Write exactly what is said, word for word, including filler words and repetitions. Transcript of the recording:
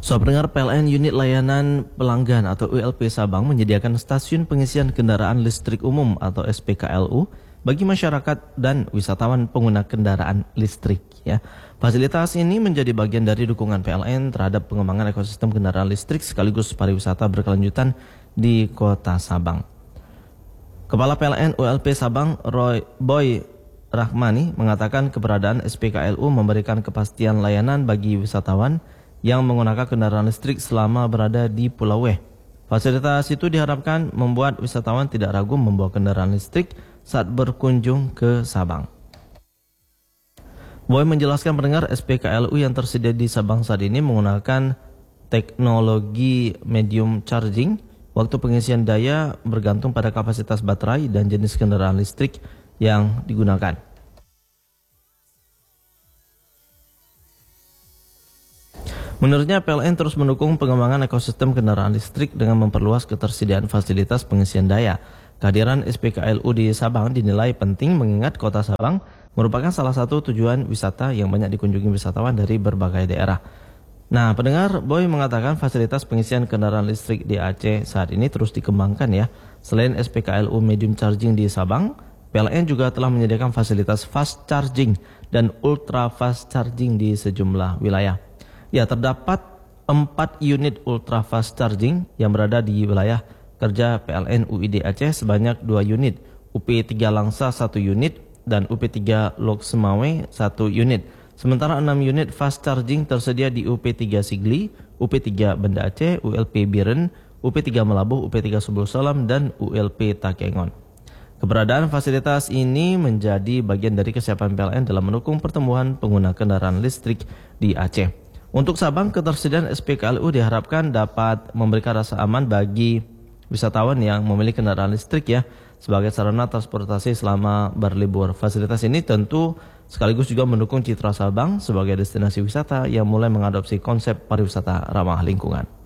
So, pendengar, P L N Unit Layanan Pelanggan atau U L P Sabang menyediakan stasiun pengisian kendaraan listrik umum atau S P K L U bagi masyarakat dan wisatawan pengguna kendaraan listrik. Ya, fasilitas ini menjadi bagian dari dukungan P L N terhadap pengembangan ekosistem kendaraan listrik sekaligus pariwisata berkelanjutan di Kota Sabang. Kepala P L N U L P Sabang, Roy Boy Rahmani, mengatakan keberadaan S P K L U memberikan kepastian layanan bagi wisatawan yang menggunakan kendaraan listrik selama berada di Pulau W. Fasilitas itu diharapkan membuat wisatawan tidak ragu membawa kendaraan listrik saat berkunjung ke Sabang. Boy menjelaskan, pendengar, S P K L U yang tersedia di Sabang saat ini menggunakan teknologi medium charging. Waktu pengisian daya bergantung pada kapasitas baterai dan jenis kendaraan listrik yang digunakan. Menurutnya, P L N terus mendukung pengembangan ekosistem kendaraan listrik dengan memperluas ketersediaan fasilitas pengisian daya. Kehadiran S P K L U di Sabang dinilai penting mengingat Kota Sabang merupakan salah satu tujuan wisata yang banyak dikunjungi wisatawan dari berbagai daerah. Nah, pendengar, Boy mengatakan fasilitas pengisian kendaraan listrik di Aceh saat ini terus dikembangkan ya. Selain S P K L U medium charging di Sabang, P L N juga telah menyediakan fasilitas fast charging dan ultra fast charging di sejumlah wilayah. Ya, terdapat empat unit ultra fast charging yang berada di wilayah kerja P L N U I D Aceh sebanyak dua unit, U P tiga Langsa satu unit, dan U P tiga Lok Semawe satu unit. Sementara enam unit fast charging tersedia di U P tiga Sigli, U P tiga Banda Aceh, U L P Biren, U P tiga Melabuh, U P tiga Subul Salam, dan U L P Takengon. Keberadaan fasilitas ini menjadi bagian dari kesiapan P L N dalam mendukung pertumbuhan pengguna kendaraan listrik di Aceh. Untuk Sabang, ketersediaan S P K L U diharapkan dapat memberikan rasa aman bagi wisatawan yang memiliki kendaraan listrik ya, sebagai sarana transportasi selama berlibur. Fasilitas ini tentu sekaligus juga mendukung citra Sabang sebagai destinasi wisata yang mulai mengadopsi konsep pariwisata ramah lingkungan.